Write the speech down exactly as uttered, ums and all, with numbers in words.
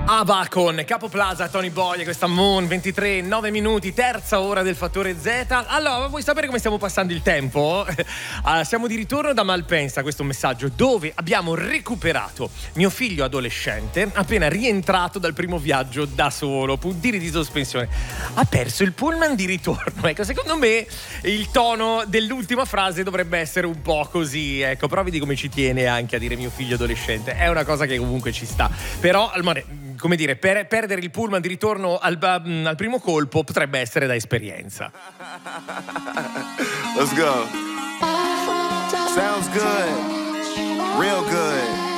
Ava con Capo Plaza, Tony Boy, questa Moon, ventitré, nove minuti, terza ora del Fattore Z. Allora, vuoi sapere come stiamo passando il tempo? Uh, siamo di ritorno da Malpensa, questo messaggio, dove abbiamo recuperato mio figlio adolescente, appena rientrato dal primo viaggio da solo, puntini di sospensione. Ha perso il pullman di ritorno. Ecco, secondo me il tono dell'ultima frase dovrebbe essere un po' così, ecco, però vedi come ci tiene anche a dire mio figlio adolescente. È una cosa che comunque ci sta. Però, almeno, come dire, per perdere il pullman di ritorno al, al primo colpo potrebbe essere da esperienza. Let's go. Sounds good. Real good.